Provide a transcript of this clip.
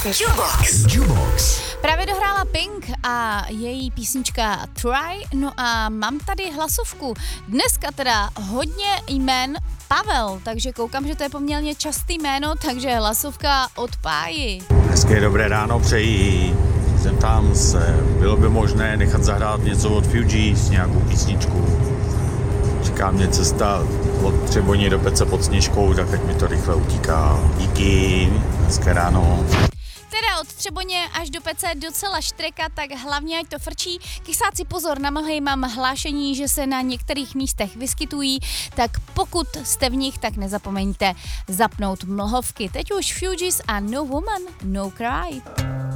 Jukebox. Právě dohrála Pink a její písnička Try, no a mám tady hlasovku. Dneska teda hodně jmén Pavel, takže koukám, že to je poměrně častý jméno, takže hlasovka od Páji. Hezké dobré ráno přeji. Zeptám se, bylo by možné nechat zahrát něco od Fugees, nějakou písničku? Čeká mě cesta od Třeboně do Pece pod Sněžkou, tak ať mi to rychle utíká. Díky, hezké ráno. Teda od Třeboně až do Pece docela štreka, tak hlavně ať to frčí. Kysáci pozor, na mlhy mám hlášení, že se na některých místech vyskytují, tak pokud jste v nich, tak nezapomeňte zapnout mlhovky. Teď už Fugees a No Woman, No Cry.